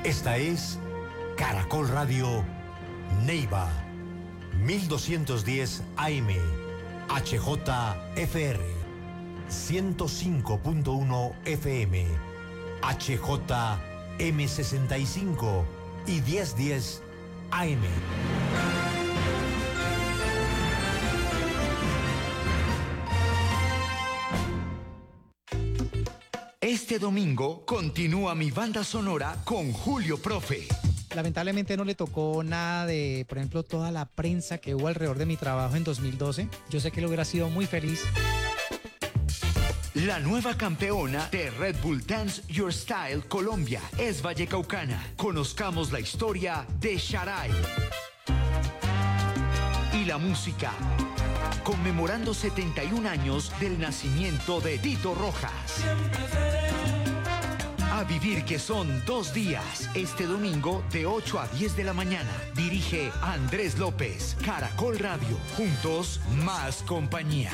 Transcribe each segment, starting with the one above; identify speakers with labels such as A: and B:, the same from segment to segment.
A: Esta es Caracol Radio Neiva, 1210 AM, HJFR, 105.1 FM, HJM65 y 1010 AM.
B: Este domingo continúa mi banda sonora con Julio Profe.
C: Lamentablemente no le tocó nada de, por ejemplo, toda la prensa que hubo alrededor de mi trabajo en 2012. Yo sé que él hubiera sido muy feliz.
B: La nueva campeona de Red Bull Dance Your Style Colombia es vallecaucana. Conozcamos la historia de Sharai. Y la música, conmemorando 71 años del nacimiento de Tito Rojas. A vivir, que son 2 días, este domingo de 8 a 10 de la mañana. Dirige Andrés López, Caracol Radio. Juntos, más compañía.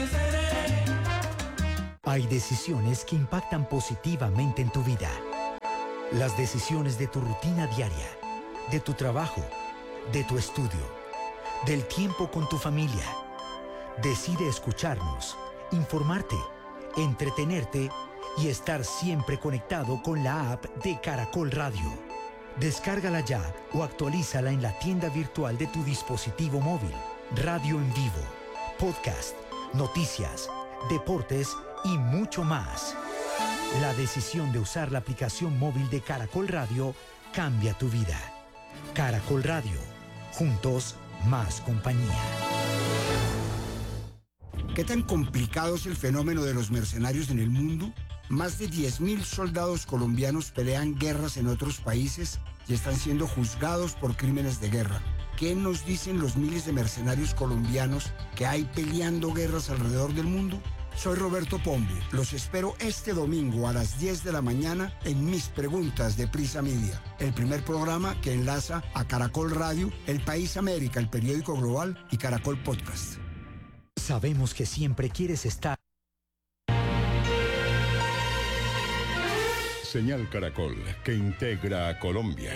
D: Hay decisiones que impactan positivamente en tu vida. Las decisiones de tu rutina diaria, de tu trabajo, de tu estudio, del tiempo con tu familia. Decide escucharnos, informarte, entretenerte y estar siempre conectado con la app de Caracol Radio. Descárgala ya o actualízala en la tienda virtual de tu dispositivo móvil. Radio en vivo, podcast, noticias, deportes y mucho más. La decisión de usar la aplicación móvil de Caracol Radio cambia tu vida. Caracol Radio. Juntos, más compañía.
E: ¿Qué tan complicado es el fenómeno de los mercenarios en el mundo? Más de 10.000 soldados colombianos pelean guerras en otros países y están siendo juzgados por crímenes de guerra. ¿Qué nos dicen los miles de mercenarios colombianos que hay peleando guerras alrededor del mundo? Soy Roberto Pombo. Los espero este domingo a las 10 de la mañana en Mis Preguntas de Prisa Media, el primer programa que enlaza a Caracol Radio, El País América, el periódico global y Caracol Podcast.
D: Sabemos que siempre quieres estar.
F: Señal Caracol, que integra a Colombia.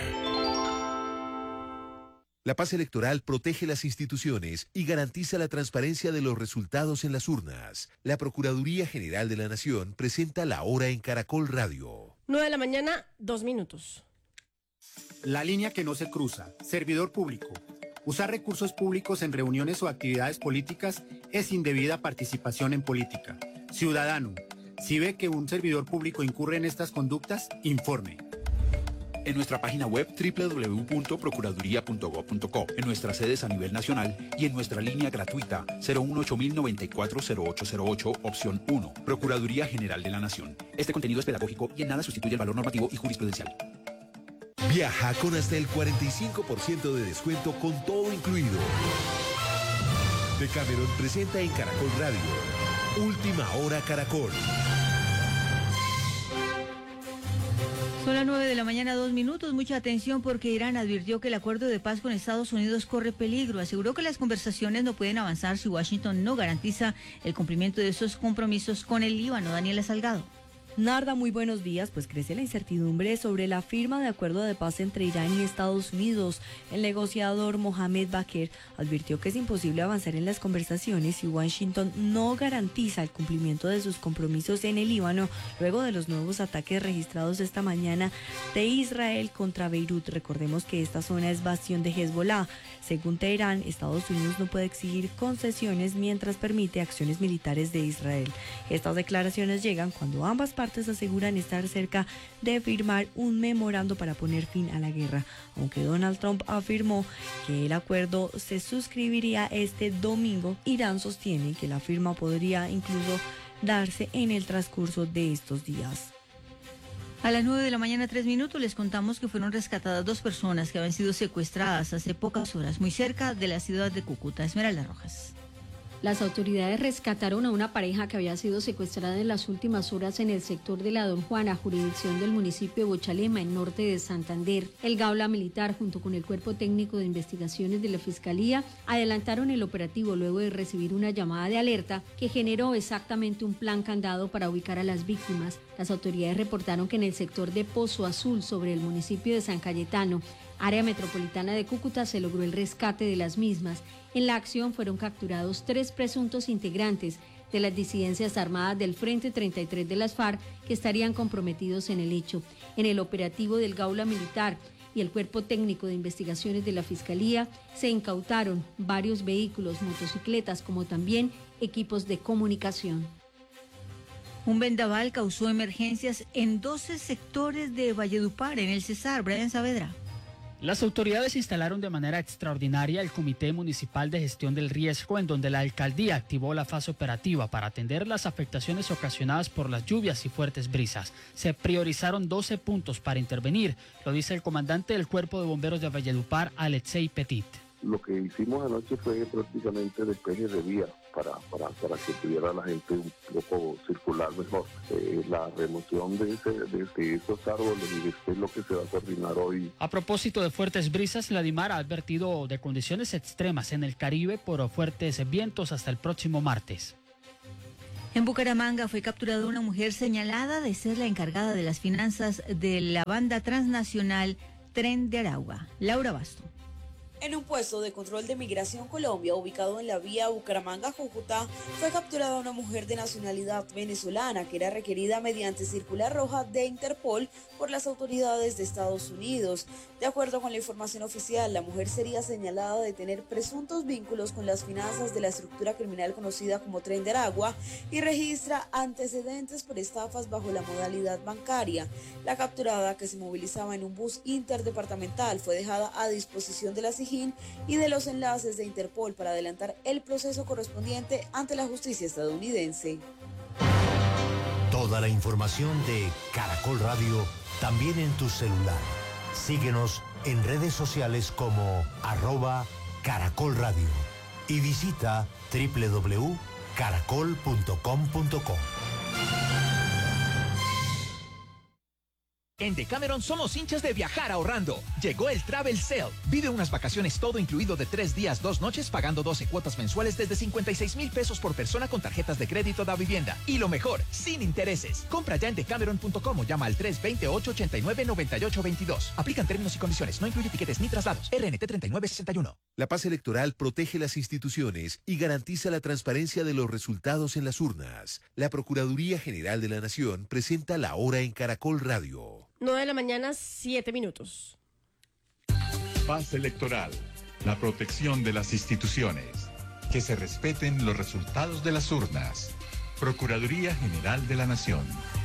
G: La paz electoral protege las instituciones y garantiza la transparencia de los resultados en las urnas. La Procuraduría General de la Nación presenta La Hora en Caracol Radio.
H: 9 de la mañana, 2 minutos.
I: La línea que no se cruza. Servidor público. Usar recursos públicos en reuniones o actividades políticas es indebida participación en política. Ciudadano, si ve que un servidor público incurre en estas conductas, informe.
J: En nuestra página web www.procuraduría.gov.co, en nuestras sedes a nivel nacional y en nuestra línea gratuita 018-094-0808, opción 1. Procuraduría General de la Nación. Este contenido es pedagógico y en nada sustituye el valor normativo y jurisprudencial.
G: Viaja con hasta el 45% de descuento con todo incluido. Decameron presenta en Caracol Radio Última Hora Caracol.
K: Son las 9 de la mañana, 2 minutos. Mucha atención porque Irán advirtió que el acuerdo de paz con Estados Unidos corre peligro. Aseguró que las conversaciones no pueden avanzar si Washington no garantiza el cumplimiento de esos compromisos con el Líbano. Daniela Salgado.
L: Narda, muy buenos días. Pues crece la incertidumbre sobre la firma de acuerdo de paz entre Irán y Estados Unidos. El negociador Mohamed Bakr advirtió que es imposible avanzar en las conversaciones si Washington no garantiza el cumplimiento de sus compromisos en el Líbano, luego de los nuevos ataques registrados esta mañana de Israel contra Beirut. Recordemos que esta zona es bastión de Hezbollah. Según Teherán, Estados Unidos no puede exigir concesiones mientras permite acciones militares de Israel. Estas declaraciones llegan cuando ambas partes aseguran estar cerca de firmar un memorando para poner fin a la guerra. Aunque Donald Trump afirmó que el acuerdo se suscribiría este domingo, Irán sostiene que la firma podría incluso darse en el transcurso de estos días.
K: A las 9 de la mañana, 3 minutos, les contamos que fueron rescatadas 2 personas que habían sido secuestradas hace pocas horas, muy cerca de la ciudad de Cúcuta. Esmeralda Rojas.
M: Las autoridades rescataron a una pareja que había sido secuestrada en las últimas horas en el sector de la Don Juana, jurisdicción del municipio de Bochalema, en norte de Santander. El Gaula Militar, junto con el Cuerpo Técnico de Investigaciones de la Fiscalía, adelantaron el operativo luego de recibir una llamada de alerta que generó exactamente un plan candado para ubicar a las víctimas. Las autoridades reportaron que en el sector de Pozo Azul, sobre el municipio de San Cayetano, área metropolitana de Cúcuta, se logró el rescate de las mismas. En la acción fueron capturados 3 presuntos integrantes de las disidencias armadas del Frente 33 de las FARC que estarían comprometidos en el hecho. En el operativo del Gaula Militar y el Cuerpo Técnico de Investigaciones de la Fiscalía se incautaron varios vehículos, motocicletas, como también equipos de comunicación.
K: Un vendaval causó emergencias en 12 sectores de Valledupar, en el Cesar. Brian Saavedra.
N: Las autoridades instalaron de manera extraordinaria el Comité Municipal de Gestión del Riesgo, en donde la alcaldía activó la fase operativa para atender las afectaciones ocasionadas por las lluvias y fuertes brisas. Se priorizaron 12 puntos para intervenir, lo dice el comandante del Cuerpo de Bomberos de Valledupar, Alexei Petit.
O: Lo que hicimos anoche fue prácticamente despeje de vía para que pudiera la gente un poco circular mejor. La remoción de esos árboles y es lo que se va a coordinar hoy.
N: A propósito de fuertes brisas, la DIMAR ha advertido de condiciones extremas en el Caribe por fuertes vientos hasta el próximo martes.
K: En Bucaramanga fue capturada una mujer señalada de ser la encargada de las finanzas de la banda transnacional Tren de Aragua. Laura Basto.
P: En un puesto de control de Migración Colombia, ubicado en la vía Bucaramanga-Cúcuta, fue capturada una mujer de nacionalidad venezolana que era requerida mediante circular roja de Interpol por las autoridades de Estados Unidos. De acuerdo con la información oficial, la mujer sería señalada de tener presuntos vínculos con las finanzas de la estructura criminal conocida como Tren de Aragua y registra antecedentes por estafas bajo la modalidad bancaria. La capturada, que se movilizaba en un bus interdepartamental, fue dejada a disposición de la SIJIN y de los enlaces de Interpol para adelantar el proceso correspondiente ante la justicia estadounidense.
A: Toda la información de Caracol Radio también en tu celular. Síguenos en redes sociales como @Caracol Radio y visita www.caracol.com.co.
Q: En Decameron somos hinchas de viajar ahorrando. Llegó el Travel Sale. Vive unas vacaciones todo incluido de 3 días, 2 noches, pagando 12 cuotas mensuales desde 56,000 pesos por persona con tarjetas de crédito da vivienda. Y lo mejor, sin intereses. Compra ya en decameron.com o llama al 320-889-9822. Aplican términos y condiciones. No incluye tiquetes ni traslados. RNT 3961.
G: La paz electoral protege las instituciones y garantiza la transparencia de los resultados en las urnas. La Procuraduría General de la Nación presenta La Hora en Caracol Radio.
H: 9 de la mañana, 7 minutos.
R: Paz electoral, la protección de las instituciones, que se respeten los resultados de las urnas. Procuraduría General de la Nación.